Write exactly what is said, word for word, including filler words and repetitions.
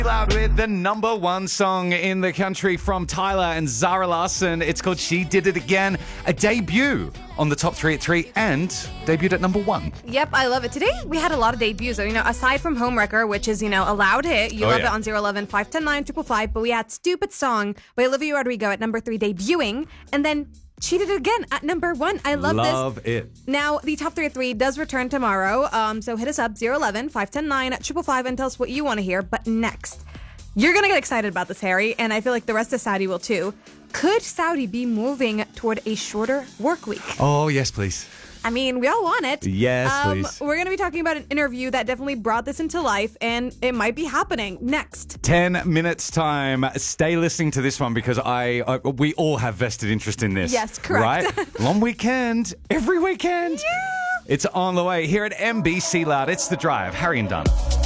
Loud with the number one song in the country from Tyler and Zara Larsson. It's called She Did It Again, a debut on the top three at three and debuted at number one. Yep, I love it. Today we had a lot of debuts. You know, aside from Homewrecker, which is, you know, a loud hit. You Oh, love yeah. it on zero eleven, five ten nine, five five five. But we had Stupid Song by Olivia Rodrigo at number three debuting. And then She Did It Again at number one. I love, Love this. it. Now, the top three at three does return tomorrow. Um, so hit us up, zero eleven, five ten nine, five five five, and tell us what you want to hear. But next, you're going to get excited about this, Harry, and I feel like the rest of Saudi will too. Could Saudi be moving toward a shorter work week? Oh, yes, please. I mean, we all want it. Yes, um, please. We're going to be talking about an interview that definitely brought this into life, and it might be happening next. Ten minutes time. Stay listening to this one because I, uh, we all have vested interest in this. Yes, correct. Right? Long weekend, every weekend. Yeah. It's on the way here at M B C Loud. It's The Drive. Harry and Dunn.